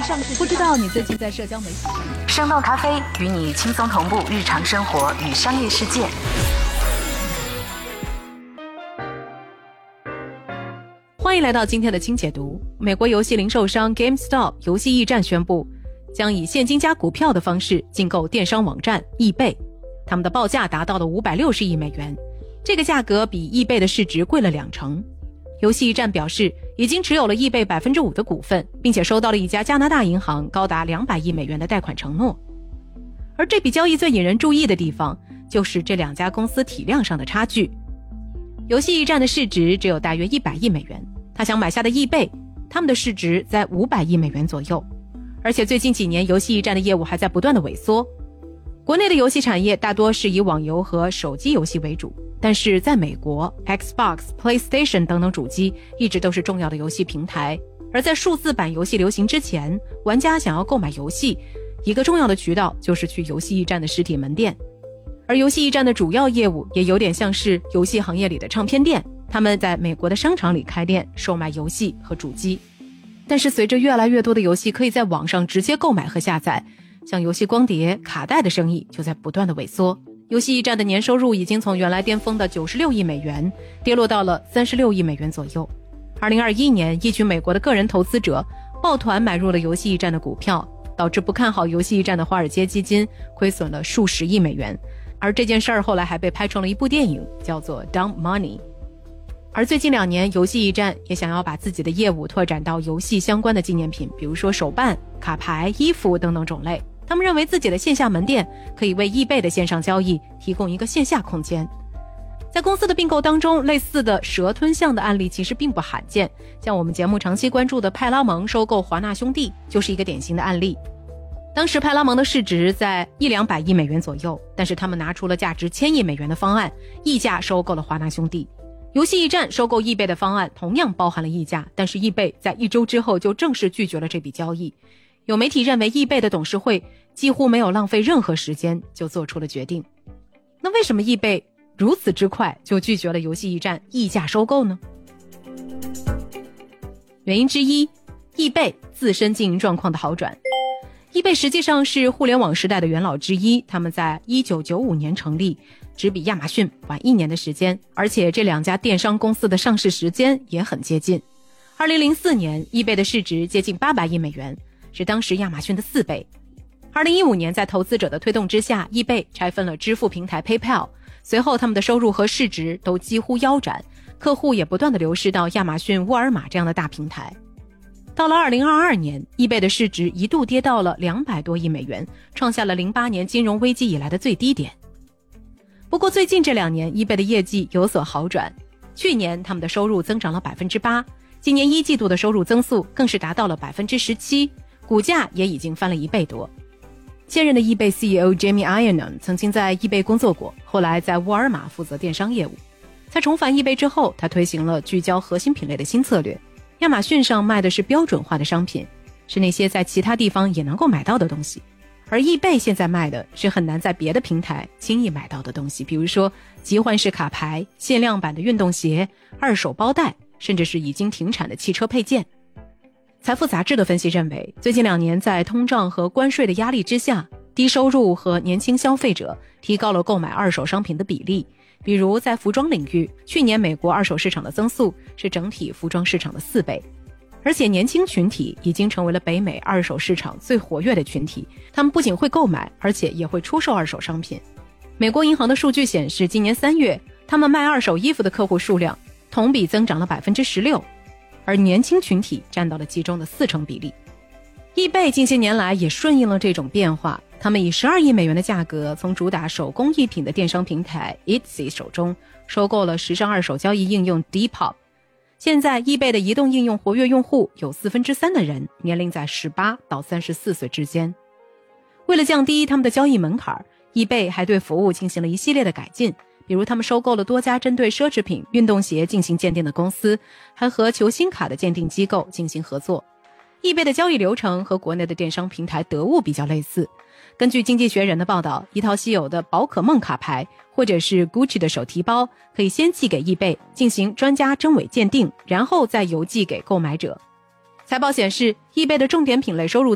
上市。不知道你最近在社交媒体上？ 生动咖啡与你轻松同步日常生活与商业世界。 欢迎来到今天的轻解读。美国游戏零售商 GameStop 游戏驿站宣布，将以现金加股票的方式竞购电商网站易贝，他们的报价达到了560亿美元，这个价格比易贝的市值贵了20%。游戏驿站表示，已经持有了易贝 5% 的股份，并且收到了一家加拿大银行高达200亿美元的贷款承诺。而这笔交易最引人注意的地方，就是这两家公司体量上的差距。游戏驿站的市值只有大约100亿美元，他想买下的易贝，他们的市值在500亿美元左右。而且最近几年，游戏驿站的业务还在不断的萎缩。国内的游戏产业大多是以网游和手机游戏为主，但是在美国 Xbox、PlayStation 等等主机一直都是重要的游戏平台。而在数字版游戏流行之前，玩家想要购买游戏，一个重要的渠道就是去游戏驿站的实体门店。而游戏驿站的主要业务也有点像是游戏行业里的唱片店，他们在美国的商场里开店，售卖游戏和主机。但是随着越来越多的游戏可以在网上直接购买和下载，像游戏光碟、卡带的生意就在不断的萎缩。游戏驿站的年收入已经从原来巅峰的96亿美元跌落到了36亿美元左右。2021年，一群美国的个人投资者抱团买入了游戏驿站的股票，导致不看好游戏驿站的华尔街基金亏损了数十亿美元。而这件事儿后来还被拍成了一部电影，叫做 Dump Money。而最近2年，游戏驿站也想要把自己的业务拓展到游戏相关的纪念品，比如说手办、卡牌、衣服等等种类。他们认为自己的线下门店可以为易贝的线上交易提供一个线下空间。在公司的并购当中，类似的蛇吞象的案例其实并不罕见，像我们节目长期关注的派拉蒙收购华纳兄弟就是一个典型的案例。当时派拉蒙的市值在100-200亿美元左右，但是他们拿出了价值1000亿美元的方案，溢价收购了华纳兄弟。游戏驿站收购易贝的方案同样包含了溢价，但是易贝在1周之后就正式拒绝了这笔交易。有媒体认为易贝的董事会几乎没有浪费任何时间就做出了决定。那为什么易贝如此之快就拒绝了游戏驿站溢价收购呢？原因之一，易贝自身经营状况的好转。易贝实际上是互联网时代的元老之一，他们在1995年成立，只比亚马逊晚1年的时间，而且这两家电商公司的上市时间也很接近。2004年，易贝的市值接近800亿美元，是当时亚马逊的4倍。2015年，在投资者的推动之下，易贝拆分了支付平台 PayPal， 随后他们的收入和市值都几乎腰斩，客户也不断的流失到亚马逊、沃尔玛这样的大平台。到了2022年，易贝的市值一度跌到了200多亿美元，创下了08年金融危机以来的最低点。不过最近这2年，易贝的业绩有所好转，去年他们的收入增长了 8%， 今年1季度的收入增速更是达到了 17%， 股价也已经翻了1倍多。现任的易贝 CEO Jamie Iannone 曾经在易贝工作过，后来在沃尔玛负责电商业务。在重返易贝之后，他推行了聚焦核心品类的新策略。亚马逊上卖的是标准化的商品，是那些在其他地方也能够买到的东西，而易贝现在卖的是很难在别的平台轻易买到的东西，比如说集换式卡牌、限量版的运动鞋、二手包袋，甚至是已经停产的汽车配件。财富杂志的分析认为，最近2年在通胀和关税的压力之下，低收入和年轻消费者提高了购买二手商品的比例。比如在服装领域，去年美国二手市场的增速是整体服装市场的4倍，而且年轻群体已经成为了北美二手市场最活跃的群体，他们不仅会购买，而且也会出售二手商品。美国银行的数据显示，今年3月他们卖二手衣服的客户数量同比增长了 16%， 而年轻群体占到了其中的40%比例。易贝近些年来也顺应了这种变化，他们以12亿美元的价格从主打手工艺品的电商平台 Etsy 手中收购了时尚二手交易应用 Depop。 现在易贝的移动应用活跃用户有3%的人年龄在18到34岁之间。为了降低他们的交易门槛，易贝还对服务进行了一系列的改进，比如他们收购了多家针对奢侈品、运动鞋进行鉴定的公司，还和球星卡的鉴定机构进行合作。易贝的交易流程和国内的电商平台得物比较类似。根据经济学人的报道，一套稀有的宝可梦卡牌或者是 Gucci 的手提包可以先寄给易贝进行专家真伪鉴定，然后再邮寄给购买者。财报显示，易贝的重点品类收入